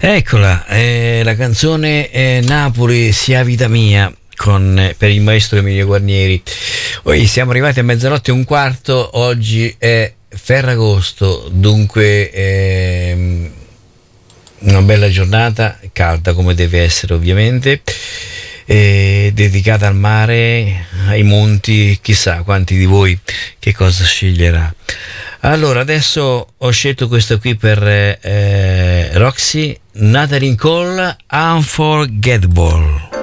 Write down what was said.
Eccola, la canzone Napoli sia vita mia per il maestro Emilio Guarnieri. Poi siamo arrivati a mezzanotte e un quarto, oggi è Ferragosto, dunque una bella giornata, calda come deve essere ovviamente, dedicata al mare, ai monti, chissà quanti di voi che cosa sceglierà. Allora, adesso ho scelto questo qui per Roxy, Natalie Cole, Unforgettable.